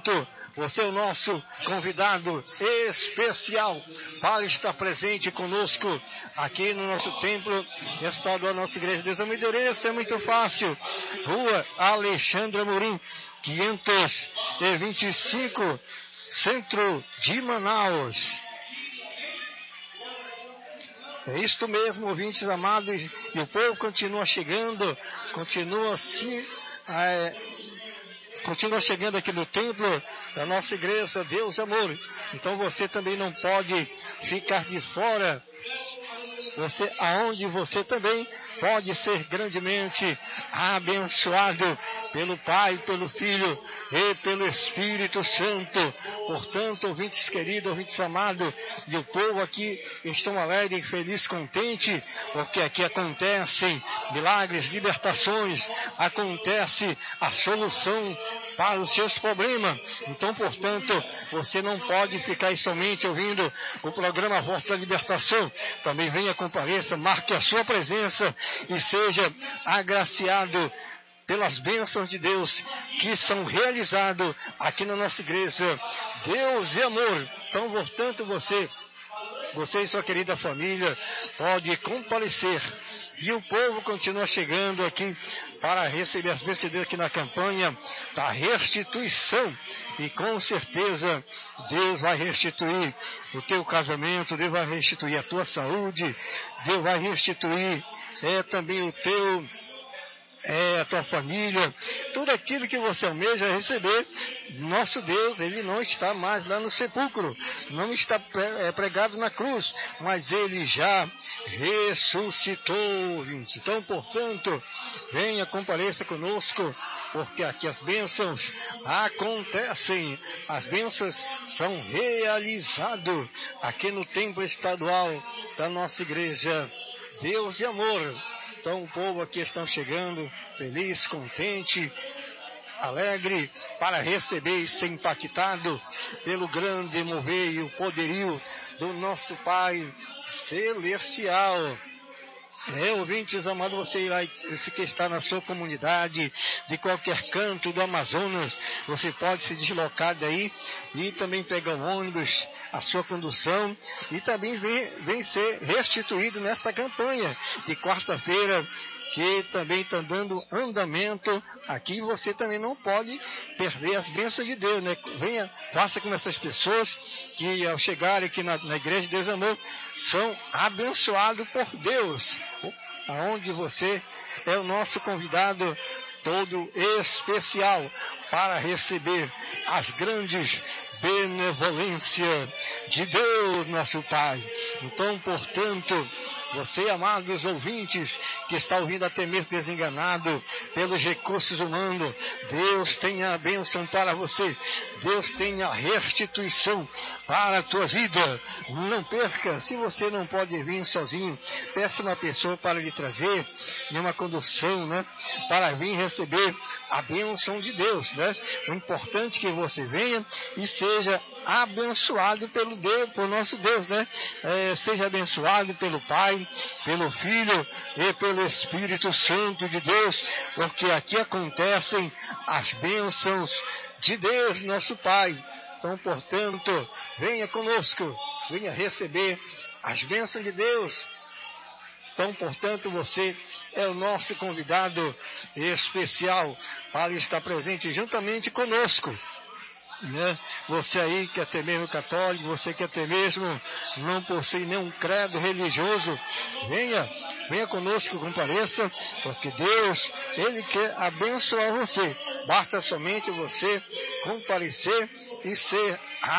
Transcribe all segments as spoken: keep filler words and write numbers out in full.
portanto, você é o nosso convidado especial para estar presente conosco aqui no nosso templo estadual, nossa igreja de Deus. O endereço é muito fácil, Rua Alexandre Amorim, quinhentos e vinte e cinco, centro de Manaus. É isto mesmo, ouvintes amados, e o povo continua chegando, continua se... É, continua chegando aqui no templo da nossa igreja Deus Amor. Então você também não pode ficar de fora. Você, aonde você também pode ser grandemente abençoado pelo Pai, pelo Filho e pelo Espírito Santo. Portanto, ouvintes queridos, ouvintes amados, e o povo aqui estão alegres, felizes, contentes, porque aqui acontecem milagres, libertações, acontece a solução para os seus problemas. Então, portanto, você não pode ficar somente ouvindo o programa Voz da Libertação. Também venha, compareça, marque a sua presença e seja agraciado pelas bênçãos de Deus que são realizadas aqui na nossa igreja Deus e Amor. Então, portanto, você, você e sua querida família pode comparecer. E o povo continua chegando aqui para receber as bênçãos de Deus aqui na campanha da restituição. E com certeza Deus vai restituir o teu casamento, Deus vai restituir a tua saúde, Deus vai restituir é, também o teu... É, a tua família, tudo aquilo que você almeja receber. Nosso Deus, Ele não está mais lá no sepulcro, não está pregado na cruz, mas Ele já ressuscitou. Então, portanto, venha, compareça conosco, porque aqui as bênçãos acontecem, as bênçãos são realizadas aqui no templo estadual da nossa igreja Deus e Amor. Então o povo aqui estão chegando, feliz, contente, alegre, para receber e ser impactado pelo grande mover e o poderio do nosso Pai Celestial. É, ouvintes amados, você irá, você que está na sua comunidade, de qualquer canto do Amazonas, você pode se deslocar daí e também pegar o ônibus, a sua condução, e também vem, vem ser restituído nesta campanha de quarta-feira, que também está dando andamento aqui. Você também não pode perder as bênçãos de Deus, né? Venha, faça com essas pessoas que ao chegarem aqui na, na igreja de Deus Amor, são abençoados por Deus. Aonde você é o nosso convidado todo especial para receber as grandes benevolências de Deus, nosso Pai. Então, portanto, você, amados ouvintes, que está ouvindo até mesmo desenganado pelos recursos humanos, Deus tem a bênção para você, Deus tem a restituição para a tua vida. Não perca. Se você não pode vir sozinho, peça uma pessoa para lhe trazer em uma condução, né, para vir receber a bênção de Deus, né? O importante é que você venha e seja abençoado pelo Deus, por nosso Deus, né? É, seja abençoado pelo Pai, pelo Filho e pelo Espírito Santo de Deus, porque aqui acontecem as bênçãos de Deus, nosso Pai. Então, portanto, venha conosco, venha receber as bênçãos de Deus. Então, portanto, você é o nosso convidado especial para estar presente juntamente conosco. Né? Você aí que é até mesmo católico, você que até mesmo não possui nenhum credo religioso, venha, venha conosco, compareça, porque Deus, Ele quer abençoar você. Basta somente você comparecer e ser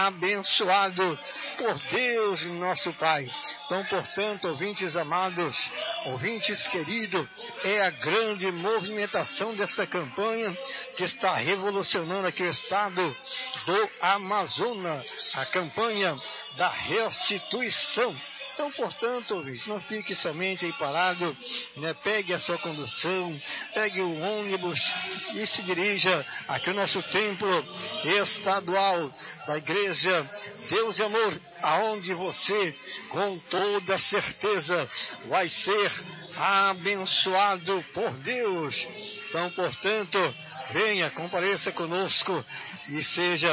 abençoado por Deus, nosso Pai. Então, portanto, ouvintes amados, ouvintes queridos, é a grande movimentação desta campanha que está revolucionando aqui o estado do Amazonas, a campanha da restituição. Então, portanto, ouvinte, não fique somente aí parado, né? Pegue a sua condução, pegue o ônibus e se dirija aqui ao nosso templo estadual da igreja Deus e Amor, aonde você, com toda certeza, vai ser abençoado por Deus. Então, portanto, venha, compareça conosco e seja